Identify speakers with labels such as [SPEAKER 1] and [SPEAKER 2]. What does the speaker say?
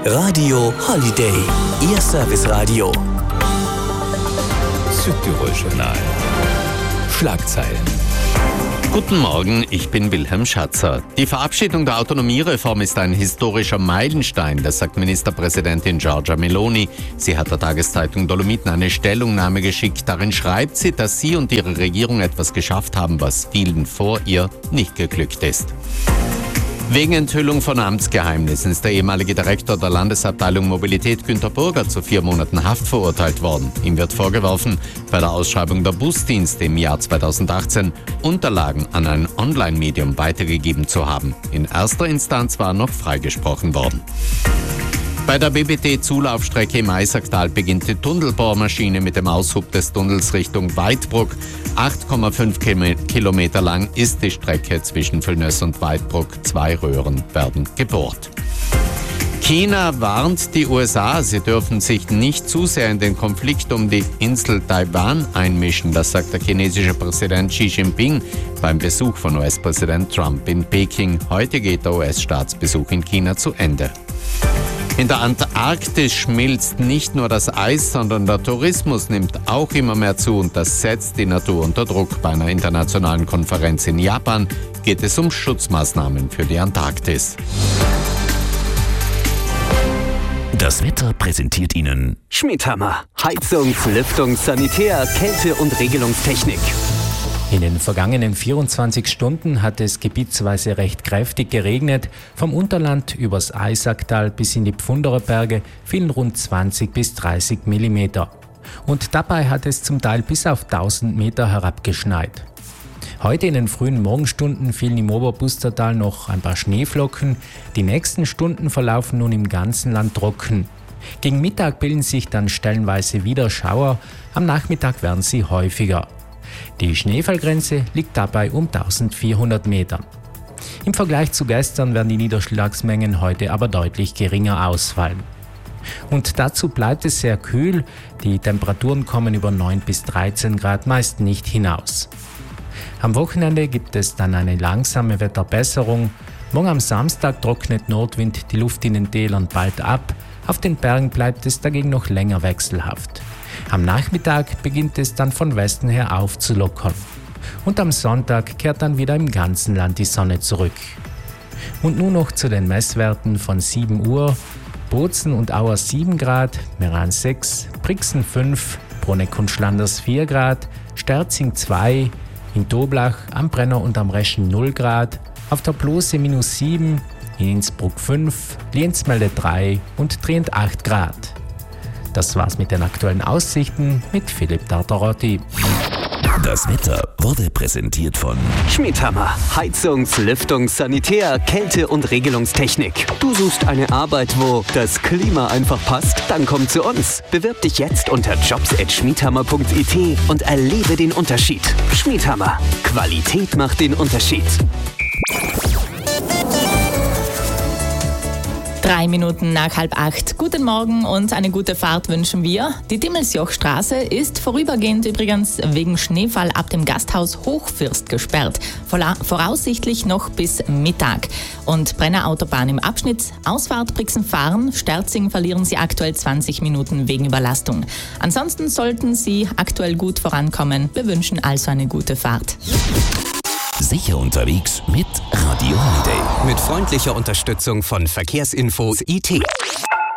[SPEAKER 1] Radio Holiday, Ihr Serviceradio.
[SPEAKER 2] Südtirol Journal. Schlagzeilen.
[SPEAKER 3] Guten Morgen, ich bin Wilhelm Schatzer. Die Verabschiedung der Autonomiereform ist ein historischer Meilenstein, das sagt Ministerpräsidentin Giorgia Meloni. Sie hat der Tageszeitung Dolomiten eine Stellungnahme geschickt. Darin schreibt sie, dass sie und ihre Regierung etwas geschafft haben, was vielen vor ihr nicht geglückt ist. Wegen Enthüllung von Amtsgeheimnissen ist der ehemalige Direktor der Landesabteilung Mobilität Günter Burger zu 4 Monaten Haft verurteilt worden. Ihm wird vorgeworfen, bei der Ausschreibung der Busdienste im Jahr 2018 Unterlagen an ein Online-Medium weitergegeben zu haben. In erster Instanz war noch freigesprochen worden. Bei der BBT-Zulaufstrecke im Eisacktal beginnt die Tunnelbohrmaschine mit dem Aushub des Tunnels Richtung Weidbruck. 8,5 Kilometer lang ist die Strecke zwischen Völnöss und Weidbruck. 2 Röhren werden gebohrt. China warnt die USA, sie dürfen sich nicht zu sehr in den Konflikt um die Insel Taiwan einmischen. Das sagt der chinesische Präsident Xi Jinping beim Besuch von US-Präsident Trump in Peking. Heute geht der US-Staatsbesuch in China zu Ende. In der Antarktis schmilzt nicht nur das Eis, sondern der Tourismus nimmt auch immer mehr zu und das setzt die Natur unter Druck. Bei einer internationalen Konferenz in Japan geht es um Schutzmaßnahmen für die Antarktis.
[SPEAKER 1] Das Wetter präsentiert Ihnen Schmidhammer. Heizungs-, Lüftungs-, Sanitär-, Kälte- und Regelungstechnik.
[SPEAKER 4] In den vergangenen 24 Stunden hat es gebietsweise recht kräftig geregnet. Vom Unterland übers Eisacktal bis in die Pfunderer Berge fielen rund 20 bis 30 Millimeter. Und dabei hat es zum Teil bis auf 1000 Meter herabgeschneit. Heute in den frühen Morgenstunden fielen im Oberbustertal noch ein paar Schneeflocken. Die nächsten Stunden verlaufen nun im ganzen Land trocken. Gegen Mittag bilden sich dann stellenweise wieder Schauer. Am Nachmittag werden sie häufiger. Die Schneefallgrenze liegt dabei um 1400 Metern. Im Vergleich zu gestern werden die Niederschlagsmengen heute aber deutlich geringer ausfallen. Und dazu bleibt es sehr kühl, die Temperaturen kommen über 9 bis 13 Grad meist nicht hinaus. Am Wochenende gibt es dann eine langsame Wetterbesserung. Morgen am Samstag trocknet Nordwind die Luft in den Tälern bald ab, auf den Bergen bleibt es dagegen noch länger wechselhaft. Am Nachmittag beginnt es dann von Westen her aufzulockern. Und am Sonntag kehrt dann wieder im ganzen Land die Sonne zurück. Und nun noch zu den Messwerten von 7 Uhr. Bozen und Auer 7 Grad, Meran 6, Brixen 5, Bruneck und Schlanders 4 Grad, Sterzing 2, in Toblach, am Brenner und am Reschen 0 Grad, auf der Plose -7, in Innsbruck 5, Lienzmelde 3 und Trient 8 Grad. Das war's mit den aktuellen Aussichten mit Philipp Tartarotti.
[SPEAKER 1] Das Wetter wurde präsentiert von Schmidhammer. Heizungs-, Lüftungs-, Sanitär-, Kälte- und Regelungstechnik. Du suchst eine Arbeit, wo das Klima einfach passt? Dann komm zu uns. Bewirb dich jetzt unter jobs@schmidhammer.it und erlebe den Unterschied. Schmidhammer. Qualität macht den Unterschied.
[SPEAKER 5] 3 Minuten nach 7:30. Guten Morgen und eine gute Fahrt wünschen wir. Die Dimmelsjochstraße ist vorübergehend übrigens wegen Schneefall ab dem Gasthaus Hochfürst gesperrt. Voraussichtlich noch bis Mittag. Und Brenner Autobahn im Abschnitt Ausfahrt Brixen-Fahren, Sterzing verlieren Sie aktuell 20 Minuten wegen Überlastung. Ansonsten sollten Sie aktuell gut vorankommen. Wir wünschen also eine gute Fahrt.
[SPEAKER 1] Sicher unterwegs mit Radio Holiday.
[SPEAKER 6] Mit freundlicher Unterstützung von Verkehrsinfo IT.